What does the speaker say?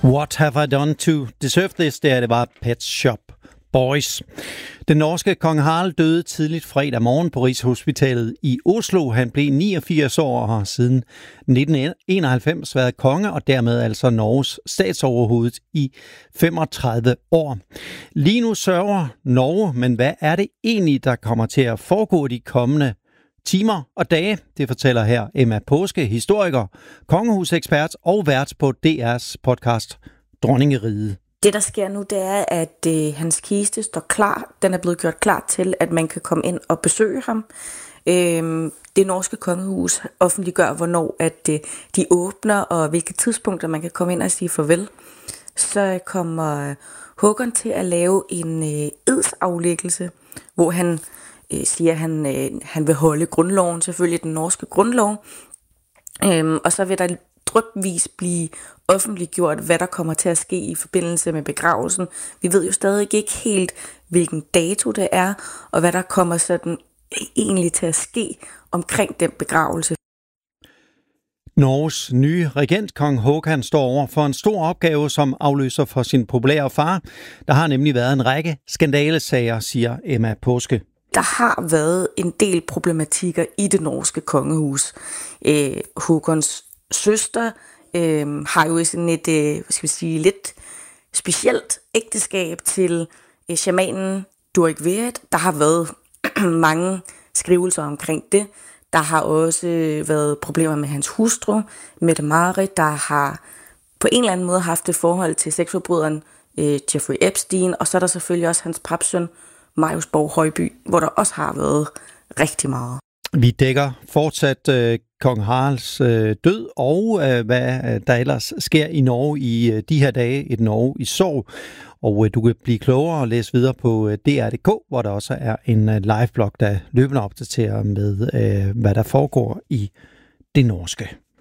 What have I done to deserve this? Det var Pet Shop Boys. Den norske kong Harald døde tidligt fredag morgen på Rigshospitalet i Oslo. Han blev 89 år og har siden 1991 været konge og dermed altså Norges statsoverhoved i 35 år. Lige nu sørger Norge, men hvad er det egentlig, der kommer til at foregå de kommende timer og dage? Det fortæller her Emma Paaske, historiker, kongehusekspert og vært på DR's podcast Dronningeriget. Det, der sker nu, det er, at hans kiste står klar. Den er blevet gjort klar til, at man kan komme ind og besøge ham. Det norske kongehus offentliggør, hvornår at de åbner, og hvilke tidspunkter man kan komme ind og sige farvel. Så kommer Håkon til at lave en edsaflæggelse, hvor han siger, at han vil holde grundloven, selvfølgelig den norske grundlov. Og så vil der drypvis blive offentliggjort, hvad der kommer til at ske i forbindelse med begravelsen. Vi ved jo stadig ikke helt, hvilken dato det er, og hvad der kommer sådan egentlig til at ske omkring den begravelse. Norges nye regent, kong Håkon, står over for en stor opgave som afløser for sin populære far. Der har nemlig været en række skandalesager, siger Emma Paaske. Der har været en del problematikker i det norske kongehus. Håkons søster har jo sådan et, lidt specielt ægteskab til shamanen Durek Verret. Der har været mange skrivelser omkring det. Der har også været problemer med hans hustru, Mette-Marit, der har på en eller anden måde haft et forhold til sexforbryderen Jeffrey Epstein. Og så er der selvfølgelig også hans papsøn, Marius Borg Højby, hvor der også har været rigtig meget. Vi dækker fortsat kong Haralds død og hvad der ellers sker i Norge i de her dage, et Norge i sorg. Og du kan blive klogere og læse videre på dr.dk, hvor der også er en liveblog, der løbende opdaterer med, hvad der foregår i det norske.